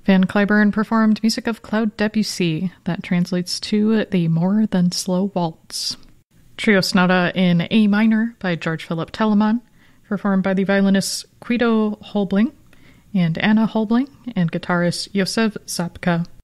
Van Cliburn performed music of Claude Debussy that translates to the More Than Slow Waltz. Trio Sonata in A minor by George Philip Telemann, performed by the violinists Guido Holbling and Anna Holbling and guitarist Josef Zapka.